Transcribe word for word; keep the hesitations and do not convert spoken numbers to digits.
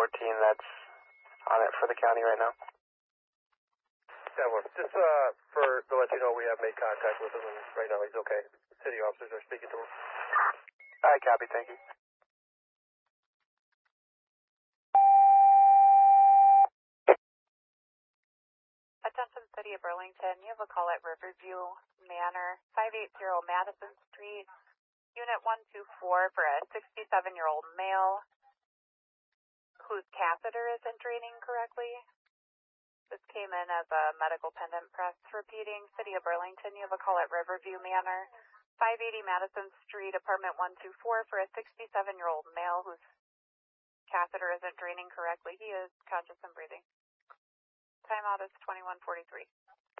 fourteen that's on it for the county right now. ten one. Just uh, for to let you know, we have made contact with him, and right now he's okay. City officers are speaking to him. All right, copy. Thank you. Attention City of Burlington, you have a call at Riverview Manor, five eighty Madison Street, Unit one two four for a sixty-seven-year-old male whose catheter isn't draining correctly. This came in as a medical pendant press repeating. City of Burlington, you have a call at Riverview Manor, five eighty Madison Street, apartment one two four for a sixty-seven-year-old male whose catheter isn't draining correctly. He is conscious and breathing. Timeout is twenty-one forty-three.